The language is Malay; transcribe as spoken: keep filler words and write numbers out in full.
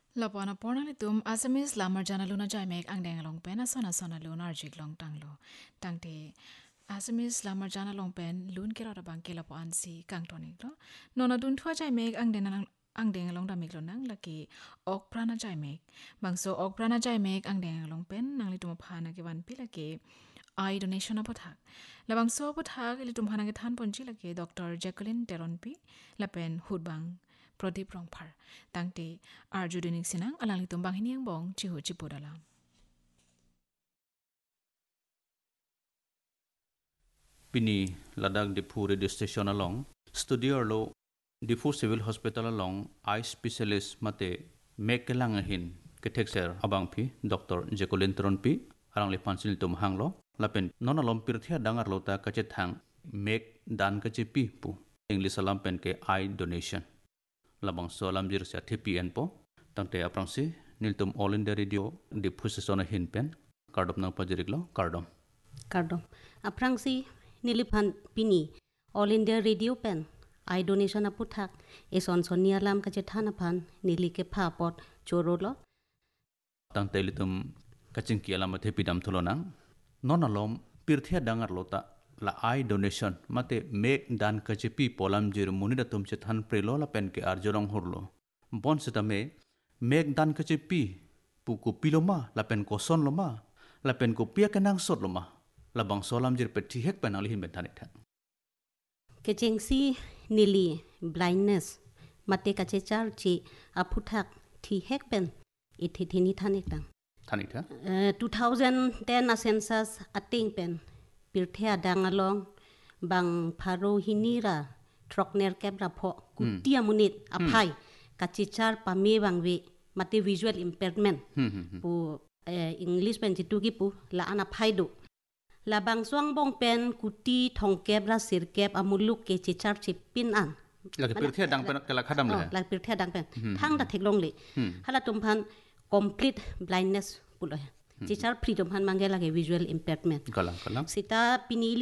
Lapana pornali tum Assamese lamar jana luna jai mek angdeng long pen asona sona lunar jik long tanglo tangte Assamese lamar jana long pen lun kira da bang kila po ansi kang tonik lo nona dun thua jai mek angdeng nang angdeng long da mek lo nang laki ok prana jai mek bangso ok prana jai mek angdeng long pen nang litum phana ke wan pi laki I donation apothak labang so apothak litum phana ke than ponji laki Doctor Jacqueline Teronpi lapen hudbang Prodip Rongphar tangte arjudinik sinang alang litum bang hiniang bong chihu chipodala Pini Ladakh Difu radio station along studio lo Difu civil hospital along eye specialist mate mekelang hin ketekser abang phi Doctor Jacqueline Teronpi arang le pansil tum hanglo lapen nona lom pirthia dangar lota kache thang mek dan kache pi pu english salam pen ke eye donation labang solam jir sa tpn po tangte aprangsi niltum all india radio Difu station hin pen kardom nang pajiriklo kardom kardom aprangsi nilipan pini all india radio pen I donation aputhak eson sonia lam kache thana phan nilike pha pot chorolo tangte litum kaching ki alama thepidam tholonang nonalom pirthia dangar lota la I donation mate mek dan kachepi polam jir munida tumche than prelo la pen ke arjorong horlo bon setame mek dan kachepi puku piloma la pen ko son loma la pen ko pia kenang sot loma la bang solam jir pe thihek pen ali hin betani tha kechengsi nili blindness mate kache char chi aputhak thihek pen ithithini thanek tang thani tha uh, twenty ten na census ating pen pirthia dangalong bang pharo hinira trokner kebra pho kutia munit aphai kachichar pame bangwe mate visual impairment pu english pen chitu ki pu la ana phaidu la bang swang bong pen kuti thongkeb ra sirkeb amuluk ke chichar chipin an la pirthia dang pen kala khadam le la pirthia dang pen thang da theklong le hala tum phan complete blindness pulo chichar freedom han mangela ke visual impairment kala kala sita pini